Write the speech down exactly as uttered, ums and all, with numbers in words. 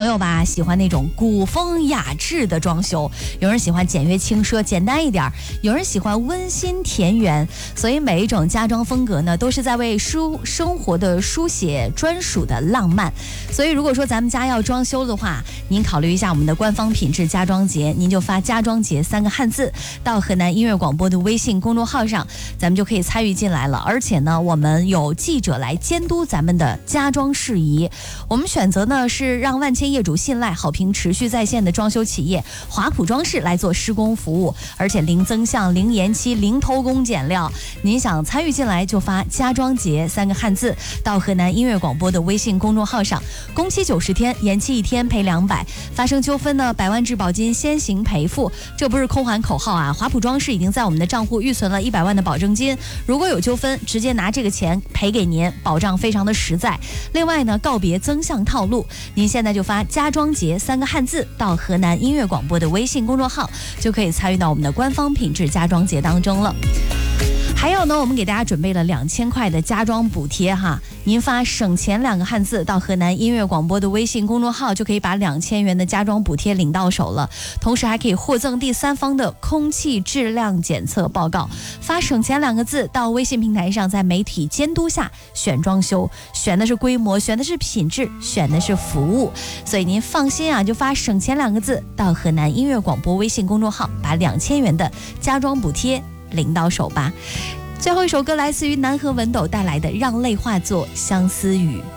友吧喜欢那种古风雅致的装修，有人喜欢简约轻奢简单一点，有人喜欢温馨田园，所以每一种家装风格呢都是在为书生活的书写专属的浪漫。所以如果说咱们家要装修的话，您考虑一下我们的官方品质家装节，您就发家装节三个汉字到河南音乐广播的微信公众号上，咱们就可以参与进来了。而且呢，我们有记者来监督咱们的家装事宜。我们选择呢是让万千业主信赖、好评持续在线的装修企业华普装饰来做施工服务，而且零增项、零延期、零偷工减料。您想参与进来就发家装节三个汉字到河南音乐广播的微信公众号上，工期九十天，延期一天赔两百，发生纠纷呢百万质保金先行赔付。这不是空喊口号啊，华普装饰已经在我们的账户预存了一百万的保证金，如果有纠纷直接拿这个钱赔给您，保障非常的实在。另外呢，告别增项套路，您现在就发家装节三个汉字到河南音乐广播的微信公众号，就可以参与到我们的官方品质家装节当中了。还有呢，我们给大家准备了两千块的家装补贴哈，您发省钱两个汉字到河南音乐广播的微信公众号，就可以把两千元的家装补贴领到手了，同时还可以获赠第三方的空气质量检测报告。发省钱两个字到微信平台上，在媒体监督下选装修，选的是规模，选的是品质，选的是服务，所以您放心啊，就发省钱两个字到河南音乐广播微信公众号，把两千元的家装补贴领到手吧。最后一首歌来自于南河文斗带来的《让泪化作相思雨》。